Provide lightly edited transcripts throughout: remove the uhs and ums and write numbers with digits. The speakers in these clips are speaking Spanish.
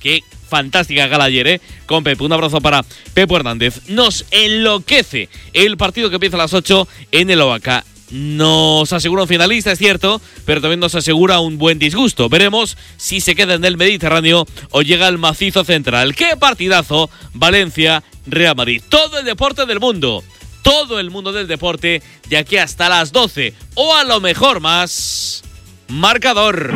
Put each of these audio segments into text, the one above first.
Qué fantástica gala ayer, con Pepe. Un abrazo para Pepe Hernández. Nos enloquece el partido que empieza a las 8 en el Oaca. Nos asegura un finalista, es cierto, pero también nos asegura un buen disgusto. Veremos si se queda en el Mediterráneo o llega al macizo central. ¡Qué partidazo! Valencia, Real Madrid. Todo el deporte del mundo. Todo el mundo del deporte de aquí hasta las 12. O a lo mejor más. Marcador.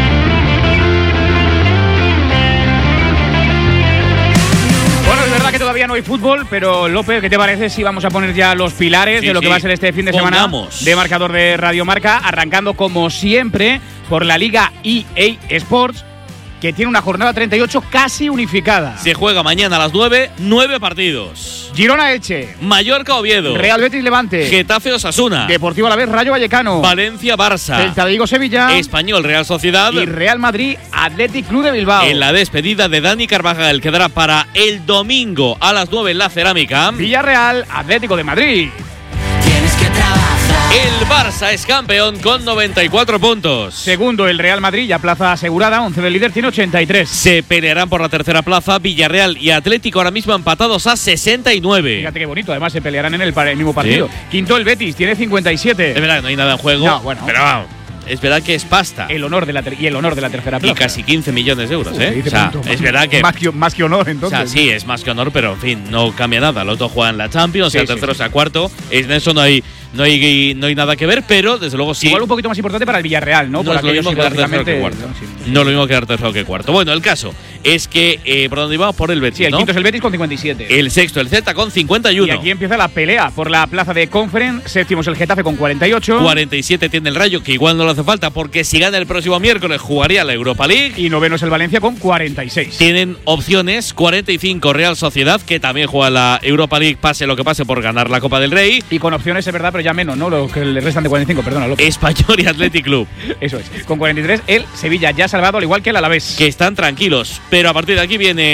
Bueno, es verdad que todavía no hay fútbol, pero López, ¿qué te parece si vamos a poner ya los pilares de lo que va a ser este fin de semana de Marcador de Radio Marca? Arrancando como siempre por la Liga EA Sports, que tiene una jornada 38 casi unificada. Se juega mañana a las 9, 9 partidos. Girona-Elche, Mallorca-Oviedo, Real Betis-Levante, Getafe-Osasuna, Deportivo Alavés Rayo Vallecano, Valencia-Barça, Celta de Vigo-Sevilla, Español-Real Sociedad y Real Madrid-Athletic Club de Bilbao. En la despedida de Dani Carvajal quedará para el domingo a las 9 en la Cerámica. Villarreal-Atlético de Madrid. Tienes que trabajar. El Barça es campeón con 94 puntos. Segundo, el Real Madrid, ya plaza asegurada, 11 del líder, tiene 83. Se pelearán por la tercera plaza Villarreal y Atlético, ahora mismo empatados a 69. Fíjate qué bonito, además se pelearán en el mismo partido. ¿Sí? Quinto, el Betis, tiene 57. Es verdad que no hay nada en juego, No, bueno. pero vamos, es verdad que es pasta. El honor de la tercera plaza. Y casi 15 millones de euros, Dice O sea, pronto, es verdad que… Más que honor, O entonces. sea, sí, es más que honor, pero en fin, no cambia nada. Los dos juegan la Champions, sea tercero, sea cuarto. En eso no hay nada que ver, pero desde luego sí. Igual un poquito más importante para el Villarreal, ¿no? No es lo mismo quedar tercero que cuarto. No es lo mismo quedar tercero que cuarto. Bueno, el caso es que, ¿por dónde íbamos? Por el Betis, Sí, el ¿no? quinto es el Betis con 57. El sexto, el Celta con 51. Y aquí empieza la pelea por la plaza de Conference. Séptimo es el Getafe con 48. 47 tiene el Rayo, que igual no le hace falta, porque si gana el próximo miércoles jugaría la Europa League. Y noveno es el Valencia con 46. Tienen opciones, 45 Real Sociedad, que también juega la Europa League, pase lo que pase por ganar la Copa del Rey. Y con opciones, es verdad, pero ya menos, ¿no? Lo que le restan de 45, perdona, López. Español y Athletic Club. Eso es. Con 43, el Sevilla ya salvado, al igual que el Alavés. Que están tranquilos, pero a partir de aquí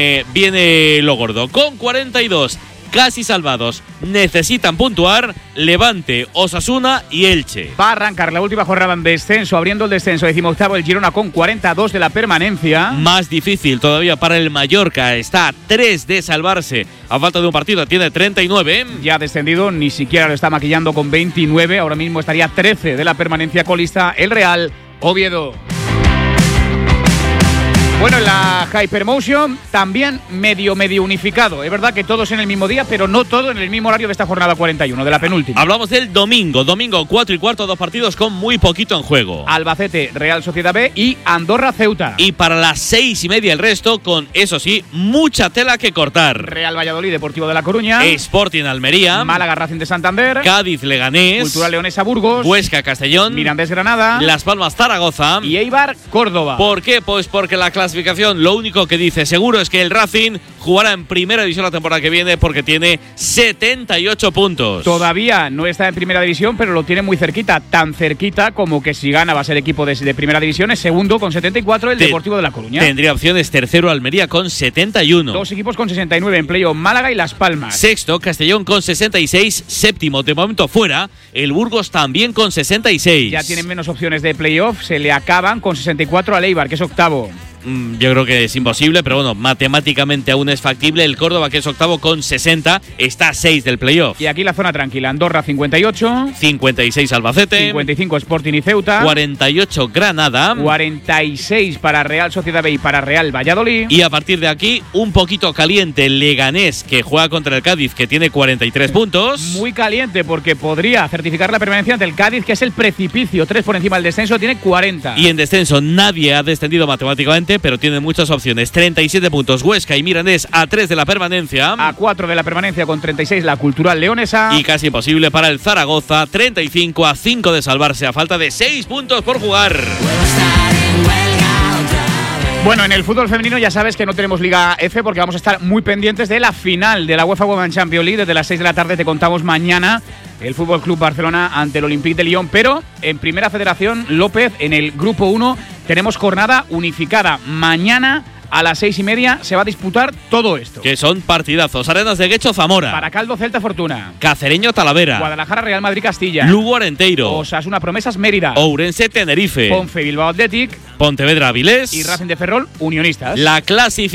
viene lo gordo. Con 42, casi salvados, necesitan puntuar Levante, Osasuna y Elche. Va a arrancar la última jornada en descenso, abriendo el descenso, 18º el Girona con 42 de la permanencia. Más difícil todavía para el Mallorca, está a 3 de salvarse, a falta de un partido, tiene 39. Ya descendido, ni siquiera lo está maquillando con 29, ahora mismo estaría 13 de la permanencia colista el Real Oviedo. Bueno, en la Hypermotion también medio unificado. Es verdad que todos en el mismo día, pero no todo en el mismo horario de esta jornada 41, de la penúltima. Hablamos del domingo 4:15, 2 partidos con muy poquito en juego. Albacete, Real Sociedad B y Andorra Ceuta. Y para las 6:30 el resto, con, eso sí, mucha tela que cortar. Real Valladolid, Deportivo de La Coruña. Sporting Almería. Málaga Racing de Santander. Cádiz Leganés. Cultural Leonesa Burgos. Huesca Castellón. Mirandés Granada. Las Palmas Zaragoza. Y Eibar Córdoba. ¿Por qué? Pues porque la clasificación lo único que dice seguro es que el Racing jugará en primera división la temporada que viene, porque tiene 78 puntos. Todavía no está en primera división, pero lo tiene muy cerquita, tan cerquita como que si gana va a ser equipo de primera división. Es segundo con 74 el Deportivo de La Coruña. Tendría opciones tercero Almería con 71. Dos equipos con 69 en playoff, Málaga y Las Palmas. Sexto Castellón con 66, séptimo de momento fuera el Burgos también con 66. Ya tienen menos opciones de playoff, se le acaban con 64 al Eibar, que es octavo. Yo creo que es imposible, pero bueno, matemáticamente aún es factible. El Córdoba, que es octavo con 60, está a 6 del playoff. Y aquí la zona tranquila, Andorra 58, 56 Albacete, 55 Sporting y Ceuta, 48 Granada, 46 para Real Sociedad B y para Real Valladolid. Y a partir de aquí, un poquito caliente Leganés, que juega contra el Cádiz, que tiene 43 puntos. Muy caliente, porque podría certificar la permanencia ante el Cádiz, que es el precipicio, 3 por encima del descenso, tiene 40. Y en descenso nadie ha descendido matemáticamente, pero tiene muchas opciones. 37 puntos Huesca y Mirandés a 3 de la permanencia. A 4 de la permanencia con 36 la Cultural Leonesa. Y casi imposible para el Zaragoza, 35 a 5 de salvarse, a falta de 6 puntos por jugar. Bueno, en el fútbol femenino ya sabes que no tenemos Liga F, porque vamos a estar muy pendientes de la final de la UEFA Women's Champions League. Desde las 6 de la tarde te contamos mañana el Fútbol Club Barcelona ante el Olympique de Lyon. Pero en Primera Federación, López, en el Grupo 1 tenemos jornada unificada. Mañana a las 6:30 se va a disputar todo esto. Que son partidazos. Arenas de Guecho, Zamora. Baracaldo, Celta, Fortuna. Cacereño, Talavera. Guadalajara, Real Madrid, Castilla. Lugo, Arenteiro. Osasuna, Promesas, Mérida. Ourense, Tenerife. Ponfe, Bilbao Athletic. Pontevedra, Avilés. Y Racing de Ferrol, Unionistas. La clasificación